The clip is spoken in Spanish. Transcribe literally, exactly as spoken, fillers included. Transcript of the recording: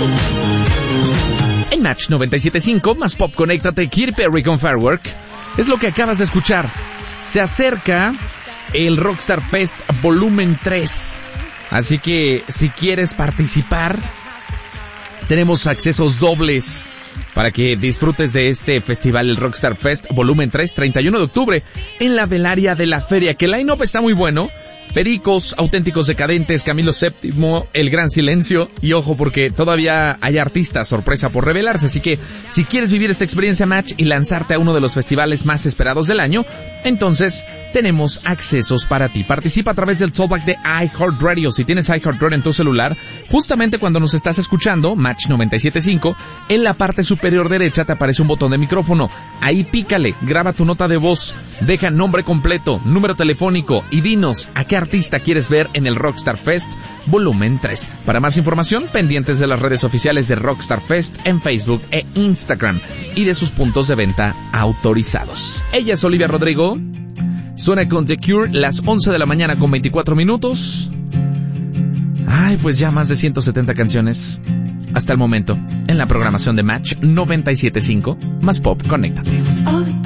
En Match noventa y siete punto cinco, más pop, conéctate, Katy Perry con Firework. Es lo que acabas de escuchar. Se acerca el Rockstar Fest Volumen tres. Así que si quieres participar, tenemos accesos dobles para que disfrutes de este festival, el Rockstar Fest Volumen tres, treinta y uno de octubre, en la velaria de la feria, que el line-up está muy bueno. Pericos, Auténticos Decadentes, Camilo séptimo, El Gran Silencio, y ojo porque todavía hay artistas sorpresa por revelarse, así que si quieres vivir esta experiencia Match y lanzarte a uno de los festivales más esperados del año, entonces tenemos accesos para ti. Participa a través del Talkback de iHeartRadio. Si tienes iHeartRadio en tu celular, justamente cuando nos estás escuchando, Match noventa y siete punto cinco, en la parte superior derecha te aparece un botón de micrófono. Ahí pícale, graba tu nota de voz, deja nombre completo, número telefónico y dinos a qué artista quieres ver en el Rockstar Fest Volumen tres. Para más información, pendientes de las redes oficiales de Rockstar Fest en Facebook e Instagram y de sus puntos de venta autorizados. Ella es Olivia Rodrigo. Suena con The Cure, las once de la mañana con veinticuatro minutos. Ay, pues ya más de ciento setenta canciones hasta el momento en la programación de Match noventa y siete punto cinco, más pop, conéctate.